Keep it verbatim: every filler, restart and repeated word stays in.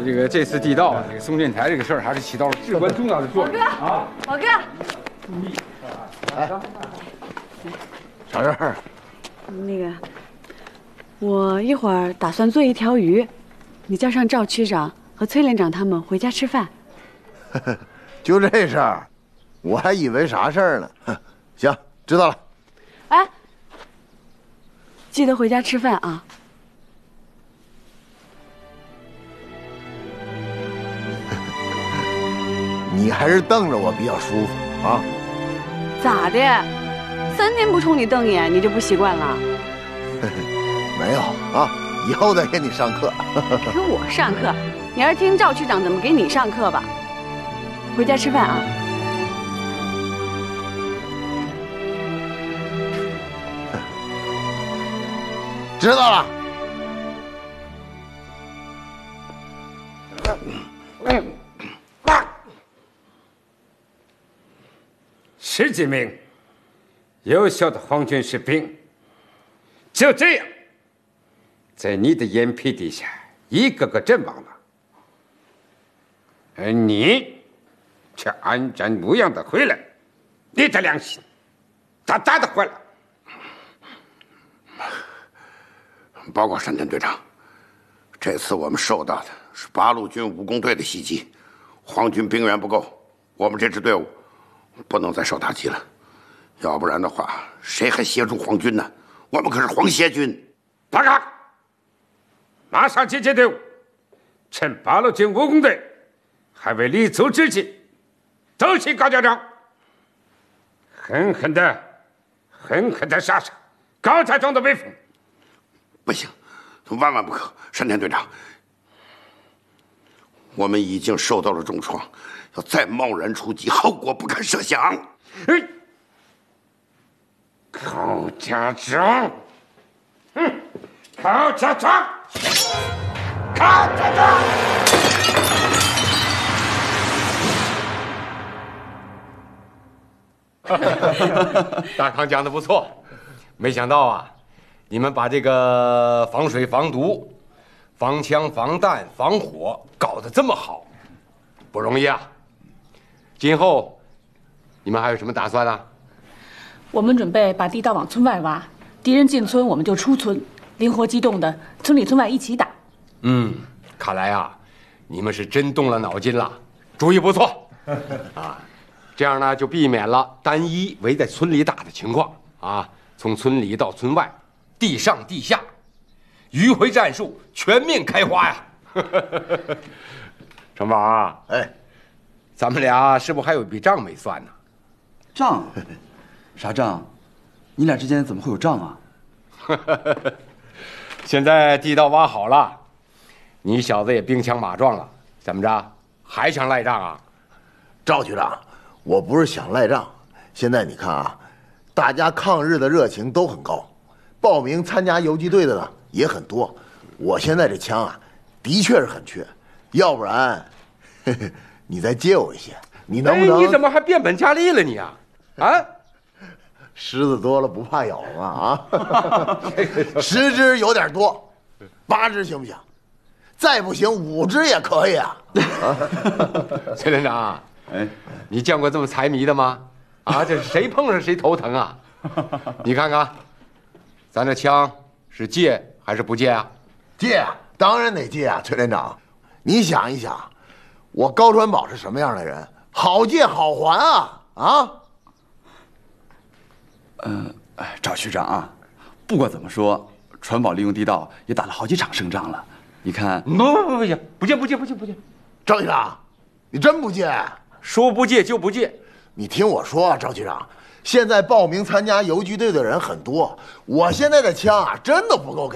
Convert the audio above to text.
这个这次地道这个送电台这个事儿，还是起到了至关重要的作用啊！ 老哥， 注意， 哎，啥事儿？ 那个，我一会儿打算做一条鱼，你叫上赵区长和崔连长他们回家吃饭。 就这事儿，我还以为啥事儿呢。行，知道了。 哎，记得回家吃饭啊！ 你还是瞪着我比较舒服啊？ 咋的？三天不冲你瞪眼，你就不习惯了？ 没有啊，以后再给你上课。 给我上课？你还是听赵区长怎么给你上课吧。回家吃饭啊！ 知道了。 十几名优秀的皇军士兵，就这样，在你的眼皮底下一个个阵亡了，而你却安然无恙的回来，你的良心大大的坏了。 报告山田队长，这次我们受到的是八路军武工队的袭击，皇军兵员不够，我们这支队伍不能再受打击了，要不然的话，谁还协助皇军呢？我们可是皇协军。 报告，马上集结队伍，趁八路军武工队还未立足之际，偷袭高家庄，狠狠的、狠狠的杀杀高家庄的威风。 不行，万万不可！山田队长，我们已经受到了重创，要再贸然出击，后果不堪设想。 哎，高家庄，嗯，高家庄，高家庄。 大康讲的不错，没想到啊，你们把这个防水、防毒、防枪、防弹、防火搞得这么好，不容易啊！今后你们还有什么打算啊？ 我们准备把地道往村外挖，敌人进村我们就出村，灵活机动的，村里村外一起打。 嗯，看来啊，你们是真动了脑筋了，主意不错啊！这样呢，就避免了单一围在村里打的情况啊。从村里到村外，地上地下，迂回战术全面开花呀！程宝啊， 哎， 咱们俩是不是还有一笔账没算呢？ 账？啥账？你俩之间怎么会有账啊？ 现在地道挖好了，你小子也兵强马壮了，怎么着还想赖账啊？ 赵局长，我不是想赖账，现在你看啊，大家抗日的热情都很高，报名参加游击队的呢也很多。我现在这枪啊，的确是很缺，要不然，呵呵，你再借我一些，你能不能？ 哎，你怎么还变本加厉了你啊？啊？ 虱子多了不怕咬嘛啊！十只有点多，八只行不行？再不行五只也可以啊！ 崔连长，哎，你见过这么财迷的吗？啊，这是谁碰上谁头疼啊！你看看，咱这枪是借还是不借啊？ 借啊，当然得借啊！崔连长，你想一想，我高传宝是什么样的人？好借好还啊！啊！ 呃，哎，赵区长啊，不管怎么说，传宝利用地道也打了好几场胜仗了。你看， 不不不不行，不借不借不借不借！ 赵局长，你真不借？ 说不借就不借。 你听我说啊，赵局长，现在报名参加游击队的人很多，我现在的枪啊，真的不够给。